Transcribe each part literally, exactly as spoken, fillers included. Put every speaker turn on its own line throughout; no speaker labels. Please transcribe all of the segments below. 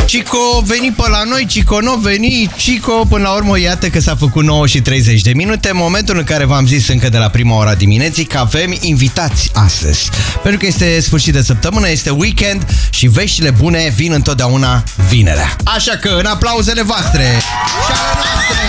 Cico veni pe la noi, Cico nu veni, Cico până la urmă iată că s-a făcut nouă și treizeci de minute, momentul în care v-am zis încă de la prima ora dimineții că avem invitați astăzi. Pentru că este sfârșit de săptămână, este weekend și veștile bune vin întotdeauna vinerea. Așa că în aplauzele voastre și ale noastre,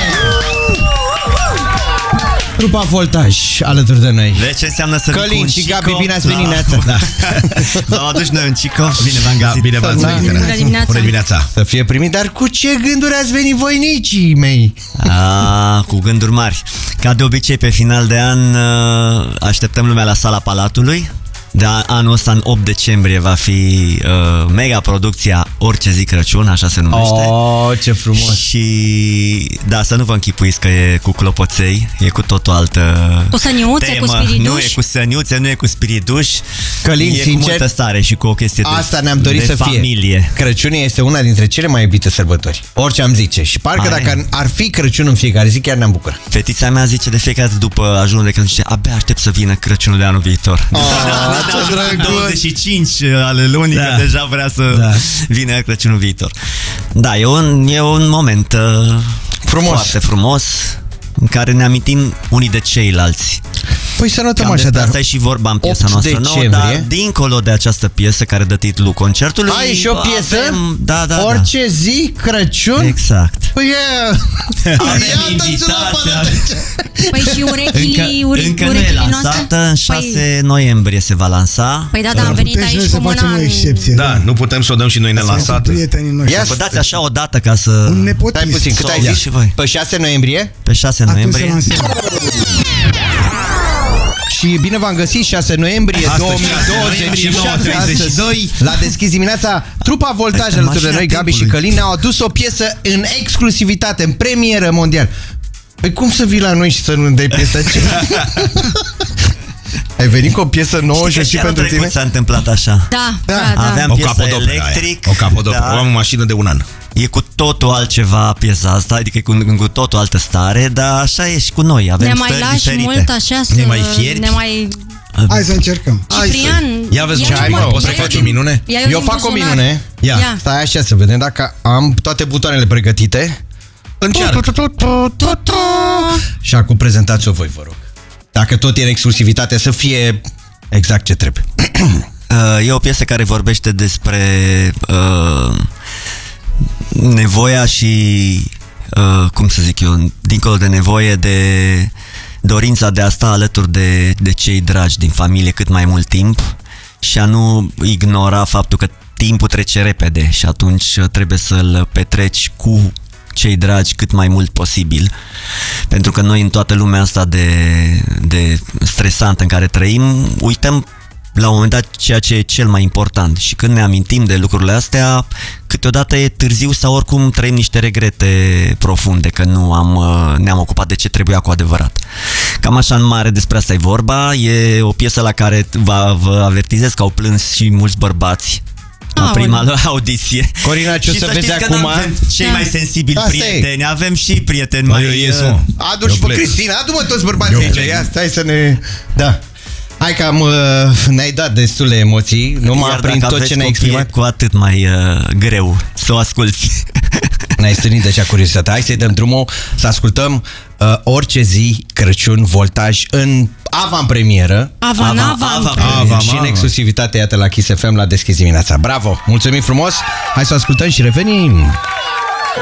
trupa Voltaj alături de noi.
De ce înseamnă să
Călin și Gabi, bine ați venit, Neața.
Da. M-am adus noi în Cico. Bine v-am găsit.
Bine v-ați venit.
Bună dimineața.
Bună dimineața.
Să fie primit, dar cu ce gânduri ați venit voinicii mei?
A, cu gânduri mari. Ca de obicei, pe final de an așteptăm lumea la Sala Palatului. De anul ăsta, în opt decembrie, va fi uh, mega producția Orice zi Crăciun, așa se numește.
Oh, ce frumos!
Și da, să nu vă închipuiți că e cu clopoței, e cu tot o altă
Cu săniuțe,
temă.
cu spiriduș.
Nu e cu săniuțe, nu e cu spiriduș.
Călin,
e
sincer,
cu multă stare și cu o chestie
asta
de,
ne-am dorit
de
să
familie.
fie. Crăciunul este una dintre cele mai iubite sărbători. Orice am zice. Și parcă
Hai.
dacă ar fi Crăciun în fiecare zi, chiar ne-am bucurat.
Fetița mea zice de fiecare dată după ajunul de Crăciun, zice, abia aștept să vină Crăciunul de anul viitor.
Oh, ce drăguț!
douăzeci și cinci ale lunii, da. Că deja vrea să da. vină Crăciunul viitor. Da, e un, e un moment uh,
frumos.
foarte frumos, în care ne amintim unii de ceilalți.
Păi să notăm
Cam
așadar.
asta e și vorba în piesa
opt
noastră nouă,
decembrie.
dar dincolo de această piesă care dă titlul concertului...
Ai și o piesă?
Avem, da, da,
Orice zi Crăciun?
Exact.
Păi e...
Avem invitația.
Păi și urechile,
Încă,
ure,
încă nu e
urechile
lansată,
noastre?
în șase noiembrie se va lansa.
Păi da, da, am venit
Puteți noi
aici
să
cu mâna
facem o
în...
excepție.
Da, nu putem să o dăm și noi nelansată.
Prietenii noștri.
Ia
Vă dați așa o dată ca să...
Un
Stai
nepotist.
puțin, cât ai
Ia.
zis?
Și voi.
Pe șase noiembrie?
Pe șase
Atunci
noiembrie.
să lansăm.
Și bine v-am găsit, șase noiembrie
Astăzi,
două mii douăzeci și
nouă
șase,
treizeci și doi.
astăzi, la Deschis dimineața, trupa Voltaj
Asta
alături de
mașina
noi, Gabi și
timpului.
Călin, ne-au adus o piesă în exclusivitate, în premieră mondial. Păi cum să vii la noi și să nu dai piesa aceea? Ai venit cu o piesă nouă
Știi
și
că
și pentru tine?
s-a întâmplat așa.
Da,
Da.
da, da.
Aveam
O
piesă
capodoperă
electric.
aia. O capodoperă.
Da.
Am o mașină de un an.
E cu totul altceva piesa asta, adică e cu, cu totul altă stare, dar așa e și cu noi, avem
Ne mai
stări
lași
diferite.
mult așa să...
Ne mai fierbi?
Ne mai...
Hai să încercăm.
Ciprian...
Ia vezi
ce ai, mă,
poți să faci o minune?
Eu fac o minune.
Ia.
Ia.
Stai așa să vedem dacă am toate butoanele pregătite.
Încearcă.
Și acum prezentați-o voi, vă rog. Dacă tot e în exclusivitate, să fie exact ce trebuie.
Uh, E o piesă care vorbește despre uh, nevoia și, uh, cum să zic eu, dincolo de nevoie, de dorința de a sta alături de, de cei dragi din familie cât mai mult timp și a nu ignora faptul că timpul trece repede și atunci trebuie să-l petreci cu cei dragi cât mai mult posibil. Pentru că noi în toată lumea asta de, de stresantă în care trăim, uităm la un moment dat ceea ce e cel mai important și când ne amintim de lucrurile astea, câteodată e târziu sau oricum trăim niște regrete profunde că nu am, ne-am ocupat de ce trebuia cu adevărat. Cam așa în mare despre asta e vorba. E o piesă la care vă, vă avertizez că au plâns și mulți bărbați la
Aoleu.
prima lor audiție.
Corina, ce o
Și
să
să
vezi
știți că
acum?
n-avem cei
Da.
mai sensibili
Asta e.
prieteni, avem și prieteni
Bă,
mai...
eu ies,
uh,
mă.
Adu-și
Eu
pe
plec.
Cristina, adu-mă toți bărbații
Eu
aici.
plec.
Ia, stai să ne... Da. Hai că am, uh, ne-ai dat destule emoții, numai
Iar
prin
dacă
tot
aveți
ce ne-ai
copii,
exprimat.
e cu atât mai uh, greu să o asculti.
Ne-ai stârnit deja curiozitatea. Hai să-i dăm drumul să ascultăm uh, Orice zi Crăciun Voltaj în avant-premieră.
Avan,
Avan,
avan.
avan.
Ava,
și în
mama.
exclusivitate, iată, la Kiss F M la Deschis dimineața. Bravo! Mulțumim frumos! Hai să o ascultăm și revenim!